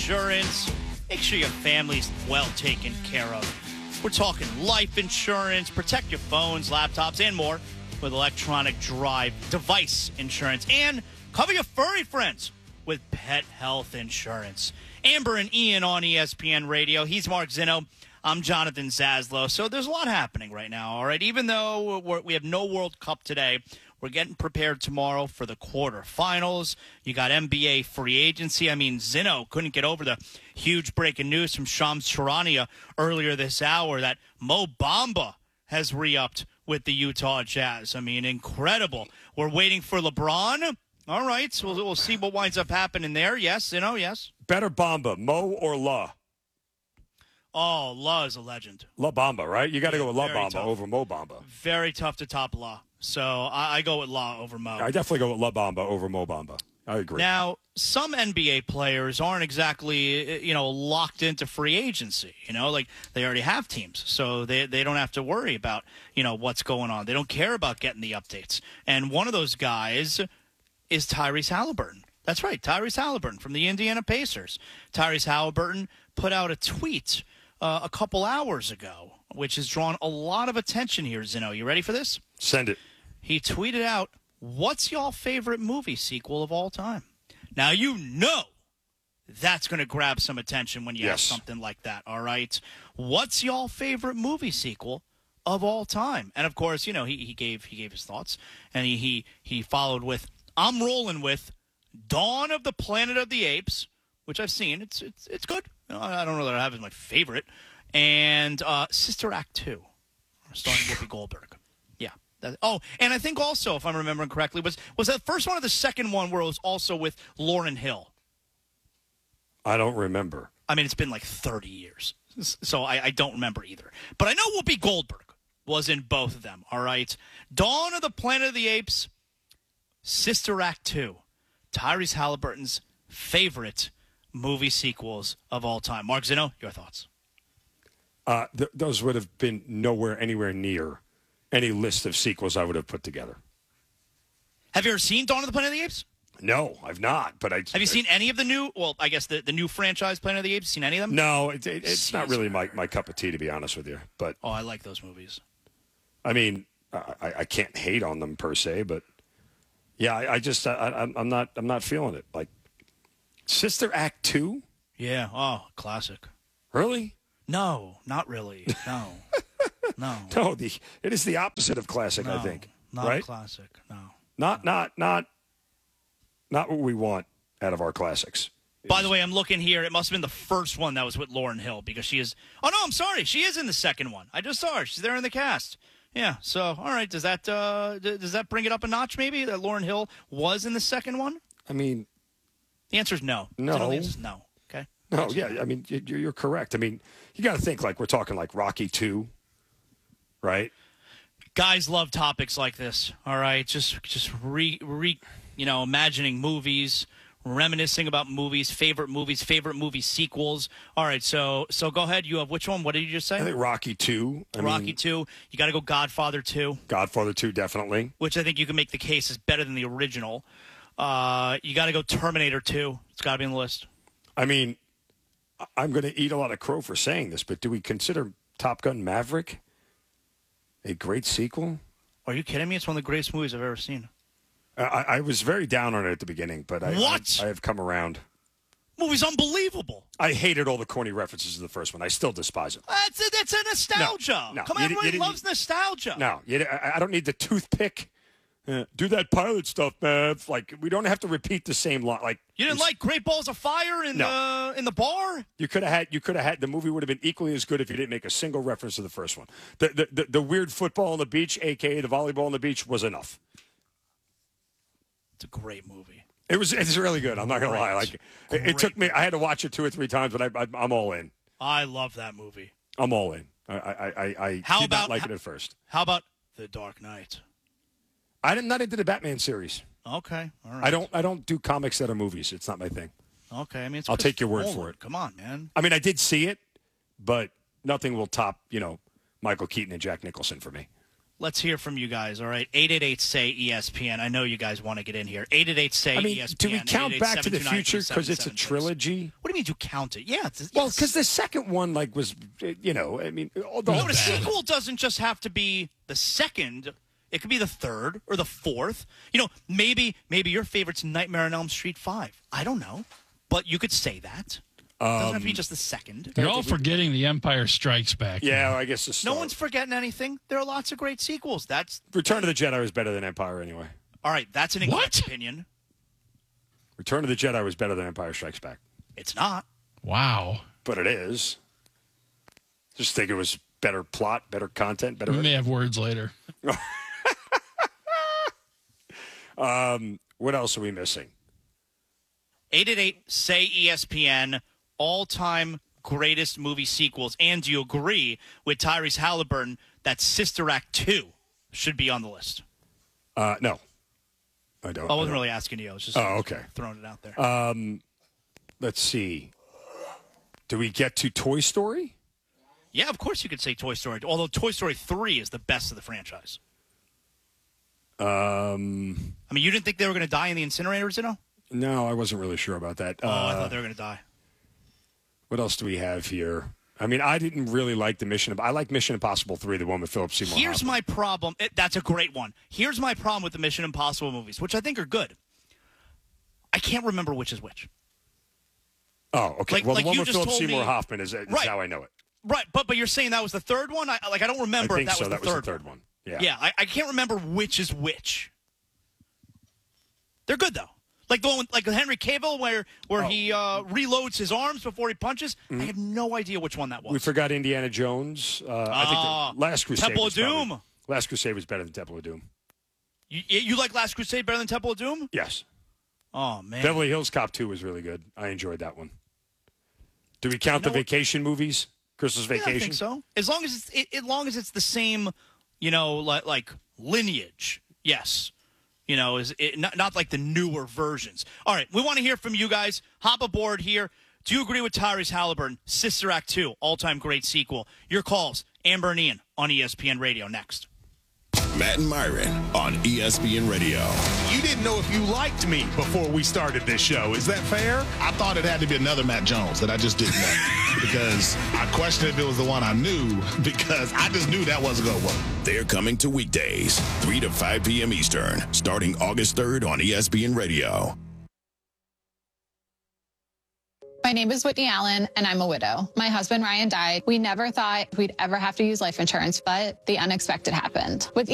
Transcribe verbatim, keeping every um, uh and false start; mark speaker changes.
Speaker 1: Insurance. Make sure your family's well taken care of. We're talking life insurance, protect your phones, laptops, and more with electronic drive device insurance. And cover your furry friends with pet health insurance. Amber and Ian on E S P N Radio. He's Mark Zinno. I'm Jonathan Zaslow. So there's a lot happening right now, all right? Even though we're, we have no World Cup today, we're getting prepared tomorrow for the quarterfinals. You got N B A free agency. I mean, Zinno couldn't get over the huge breaking news from Shams Charania earlier this hour that Mo Bamba has re-upped with the Utah Jazz. I mean, incredible. We're waiting for LeBron. All right, so we'll, we'll see what winds up happening there. Yes, you know, yes.
Speaker 2: Better Bamba, Mo or La?
Speaker 1: Oh, La is a legend.
Speaker 2: La Bamba, right? You got to
Speaker 1: Yeah,
Speaker 2: go with La
Speaker 1: very
Speaker 2: Bamba
Speaker 1: tough.
Speaker 2: over Mo Bamba.
Speaker 1: Very tough to top La. So I, I go with La over Mo.
Speaker 2: I definitely go with La Bamba over Mo Bamba. I agree.
Speaker 1: Now, some N B A players aren't exactly, you know, locked into free agency. You know, like they already have teams, so they they don't have to worry about, you know, what's going on. They don't care about getting the updates. And one of those guys is Tyrese Halliburton. That's right, Tyrese Halliburton from the Indiana Pacers. Tyrese Halliburton put out a tweet uh, a couple hours ago, which has drawn a lot of attention here, Zinno. You ready for this?
Speaker 2: Send it.
Speaker 1: He tweeted out, "What's y'all favorite movie sequel of all time?" Now, you know that's going to grab some attention when you
Speaker 2: Yes.
Speaker 1: have something like that, all right? What's y'all favorite movie sequel of all time? And, of course, you know, he, he gave he gave his thoughts, and he, he, he followed with, "I'm rolling with Dawn of the Planet of the Apes," which I've seen. It's it's it's good. You know, I don't know that I have it as my favorite. And uh, Sister Act two, starring Whoopi Goldberg. Yeah. That, oh, and I think also, if I'm remembering correctly, was was that the first one or the second one where it was also with Lauryn Hill?
Speaker 2: I don't remember.
Speaker 1: I mean, it's been like thirty years, so I, I don't remember either. But I know Whoopi Goldberg was in both of them, all right? Dawn of the Planet of the Apes, Sister Act two, Tyrese Halliburton's favorite movie sequels of all time. Mark Zinno, your thoughts?
Speaker 2: Uh, th- those would have been nowhere, anywhere near any list of sequels I would have put together.
Speaker 1: Have you ever seen Dawn of the Planet of the Apes?
Speaker 2: No, I've not. But I
Speaker 1: Have you seen any of the new, well, I guess the, the new franchise Planet of the Apes? Seen any of them?
Speaker 2: No, it, it, it's not really
Speaker 1: Caesar.
Speaker 2: my, my cup of tea, to be honest with you. But
Speaker 1: Oh, I like those movies.
Speaker 2: I mean, I, I can't hate on them per se, but yeah, I, I just I, I'm I'm not I'm not feeling it. Like Sister Act two,
Speaker 1: Yeah. Oh, classic.
Speaker 2: really?
Speaker 1: No, not really. No. No.
Speaker 2: No, the it is the opposite of classic.
Speaker 1: No,
Speaker 2: I think,
Speaker 1: Not
Speaker 2: right?
Speaker 1: a classic. No.
Speaker 2: Not not not not what we want out of our classics.
Speaker 1: By the way, I'm looking here. It must have been the first one that was with Lauryn Hill because she is. Oh no, I'm sorry. She is in the second one. I just saw her. She's there in the cast. Yeah. So, all right. Does that uh, d- does that bring it up a notch? Maybe that Lauryn Hill was in the second one.
Speaker 2: I mean,
Speaker 1: The answer is no.
Speaker 2: No.
Speaker 1: The answer is no. Okay.
Speaker 2: no, yeah, I mean, you- you're correct. I mean, you got to think like we're talking like Rocky two, right?
Speaker 1: Guys love topics like this. All right, just just re re, you know, imagining movies, reminiscing about movies, favorite movies, favorite movie sequels. All right, so so go ahead. You have which one? What did you just
Speaker 2: I
Speaker 1: say?
Speaker 2: think Rocky two. I
Speaker 1: Rocky
Speaker 2: mean,
Speaker 1: two. You got to go Godfather two,
Speaker 2: Godfather two, definitely.
Speaker 1: which I think you can make the case is better than the original. Uh, you got to go Terminator two. It's got to be on the list.
Speaker 2: I mean, I- I'm going to eat a lot of crow for saying this, but do we consider Top Gun Maverick a great sequel?
Speaker 1: Are you kidding me? It's one of the greatest movies I've ever seen.
Speaker 2: I, I was very down on it at the beginning, but I,
Speaker 1: What?
Speaker 2: I, I have come around.
Speaker 1: Movie's unbelievable.
Speaker 2: I hated all the corny references to the first one. I still despise it.
Speaker 1: That's a, that's a nostalgia.
Speaker 2: no,
Speaker 1: Come
Speaker 2: you
Speaker 1: on,
Speaker 2: di-
Speaker 1: everybody
Speaker 2: you didn't-
Speaker 1: loves nostalgia.
Speaker 2: No, you, I, I don't need the toothpick. Uh, do that pilot stuff, man. It's like we don't have to repeat the same line. Like
Speaker 1: You didn't like Great Balls of Fire in
Speaker 2: No.
Speaker 1: the in the bar?
Speaker 2: You could have had. You could have had. The movie would have been equally as good if you didn't make a single reference to the first one. The the the, the weird football on the beach, aka the volleyball on the beach, was enough.
Speaker 1: It's a great movie.
Speaker 2: It was. It's really good. I'm not gonna lie.
Speaker 1: Great.
Speaker 2: Like it, it took me.
Speaker 1: Great.
Speaker 2: I had to watch it two or three times, but I, I, I'm all in.
Speaker 1: I love that movie.
Speaker 2: I'm all in. I I I, I
Speaker 1: How
Speaker 2: did
Speaker 1: about-
Speaker 2: not like
Speaker 1: how-
Speaker 2: it at first.
Speaker 1: How about The Dark Knight?
Speaker 2: I did not into the Batman series.
Speaker 1: Okay, all right.
Speaker 2: I don't. I don't do comics that are movies. It's not my thing.
Speaker 1: Okay, I mean, it's
Speaker 2: I'll take your word
Speaker 1: Christopher
Speaker 2: for
Speaker 1: Nolan.
Speaker 2: it.
Speaker 1: Come on, man.
Speaker 2: I mean, I did see it, but nothing will top, you know, Michael Keaton and Jack Nicholson for me.
Speaker 1: Let's hear from you guys, all right? eight eight eight, S A Y, E S P N. I know you guys want to get in here. eight eight eight, S A Y,
Speaker 2: I mean,
Speaker 1: E S P N.
Speaker 2: do we count Back to the Future because it's a
Speaker 1: seven seven six.
Speaker 2: trilogy?
Speaker 1: What do you mean you count it? Yeah. It's,
Speaker 2: Well,
Speaker 1: yes.
Speaker 2: because the second one, like, was, you know, I mean, all the
Speaker 1: No,
Speaker 2: whole
Speaker 1: but a sequel doesn't just have to be the second. It could be the third or the fourth. You know, maybe maybe your favorite's Nightmare on Elm Street five. I don't know. But you could say that. It doesn't
Speaker 2: Um,
Speaker 1: have to be just the second.
Speaker 3: You're all forgetting The Empire Strikes Back.
Speaker 2: Yeah, I guess the
Speaker 1: No
Speaker 2: start.
Speaker 1: one's forgetting anything. There are lots of great sequels. That's
Speaker 2: Return of the Jedi was better than Empire anyway.
Speaker 1: all right. That's an
Speaker 3: What?
Speaker 1: exact opinion.
Speaker 2: Return of the Jedi was better than Empire Strikes Back.
Speaker 1: It's not.
Speaker 3: Wow.
Speaker 2: But it is. Just think it was better plot, better content, better.
Speaker 3: We may have words later.
Speaker 2: um, what else are we missing?
Speaker 1: eight eight eight, S A Y, E S P N, all-time greatest movie sequels. And do you agree with Tyrese Halliburton that Sister Act two should be on the list?
Speaker 2: Uh, no. I don't.
Speaker 1: I
Speaker 2: I
Speaker 1: wasn't
Speaker 2: don't.
Speaker 1: really asking you. I was just
Speaker 2: Oh, okay.
Speaker 1: throwing it out there.
Speaker 2: Um, let's see. Do we get to Toy Story?
Speaker 1: Yeah, of course you could say Toy Story, although Toy Story three is the best of the franchise.
Speaker 2: Um,
Speaker 1: I mean, you didn't think they were going to die in the incinerators, you know?
Speaker 2: no, I wasn't really sure about that.
Speaker 1: Oh,
Speaker 2: uh,
Speaker 1: I thought they were going to die.
Speaker 2: What else do we have here? I mean, I didn't really like the Mission. I like Mission Impossible three, the one with Philip Seymour
Speaker 1: Here's
Speaker 2: Hoffman.
Speaker 1: my problem. It, that's a great one. Here's my problem with the Mission Impossible movies, which I think are good. I can't remember which is which.
Speaker 2: Oh, okay.
Speaker 1: Like-
Speaker 2: well,
Speaker 1: like
Speaker 2: the one
Speaker 1: you
Speaker 2: with
Speaker 1: just
Speaker 2: Philip
Speaker 1: told
Speaker 2: Seymour
Speaker 1: me-
Speaker 2: Hoffman is, is
Speaker 1: Right.
Speaker 2: how I know it.
Speaker 1: Right, but but you're saying that was the third one? I like I don't remember
Speaker 2: I
Speaker 1: if
Speaker 2: think
Speaker 1: that
Speaker 2: so.
Speaker 1: was
Speaker 2: That
Speaker 1: the
Speaker 2: was
Speaker 1: third
Speaker 2: the third one. Yeah.
Speaker 1: Yeah, I, I can't remember which is which. They're good though. Like the one with, like Henry Cavill where where
Speaker 2: Oh.
Speaker 1: he uh, reloads his arms before he punches. I have no idea which one that was.
Speaker 2: We forgot Indiana Jones. Uh, I
Speaker 1: Ah,
Speaker 2: think the Last Crusade.
Speaker 1: Temple
Speaker 2: was
Speaker 1: of
Speaker 2: probably-
Speaker 1: Doom.
Speaker 2: Last Crusade was better than Temple of Doom.
Speaker 1: You, you like Last Crusade better than Temple of Doom?
Speaker 2: Yes.
Speaker 1: Oh man.
Speaker 2: Beverly Hills Cop two was really good. I enjoyed that one. Do we count
Speaker 1: You know
Speaker 2: the
Speaker 1: what-
Speaker 2: vacation movies? Christmas
Speaker 1: Yeah,
Speaker 2: Vacation?
Speaker 1: I think so. As long as it's it, as long as it's the same, you know, like like lineage. Yes. You know, is it not not like the newer versions. All right, we want to hear from you guys. Hop aboard here. Do you agree with Tyrese Halliburton? Sister Act two, all-time great sequel. Your calls, Amber and Ian on E S P N Radio next.
Speaker 4: Matt and Myron on E S P N Radio.
Speaker 5: You didn't know if you liked me before we started this show. Is that fair?
Speaker 6: I thought it had to be another Matt Jones that I just didn't know because I questioned if it was the one I knew because I just knew that wasn't going to work.
Speaker 4: They're coming to weekdays, three to five p.m. Eastern, starting August third on E S P N Radio.
Speaker 7: My name is Whitney Allen, and I'm a widow. My husband, Ryan, died. We never thought we'd ever have to use life insurance, but the unexpected happened. With